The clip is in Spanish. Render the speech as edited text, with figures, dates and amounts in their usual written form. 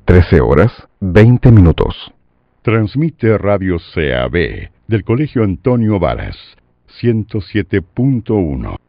13 horas 20 minutos. Transmite Radio CAB del Colegio Antonio Varas, 107.1.